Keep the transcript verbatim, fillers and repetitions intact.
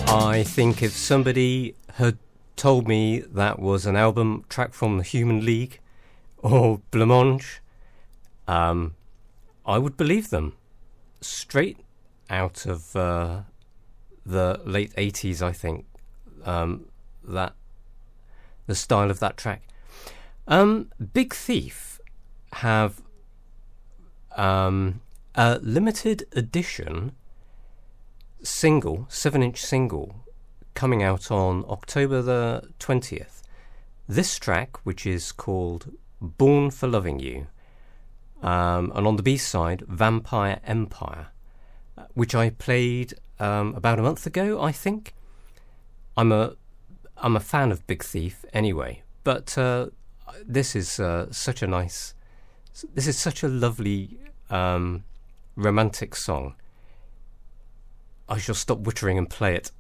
I think if somebody had told me that was an album track from the Human League or Blancmange, um, I would believe them. Straight out of uh, the late eighties, I think, um, that the style of that track. Um, Big Thief have um, a limited edition single, seven-inch single, coming out on October the twentieth. This track, which is called Born for Loving You, um, and on the B-side, Vampire Empire, which I played um, about a month ago, I think. I'm a I'm a fan of Big Thief anyway, but uh, this is uh, such a nice, this is such a lovely um, romantic song. I shall stop wittering and play it.